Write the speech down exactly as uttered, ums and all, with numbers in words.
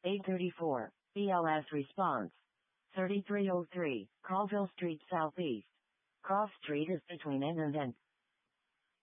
eight thirty-four, B L S response. thirty-three oh three, Colville Street Southeast. Cross Street is between N and N.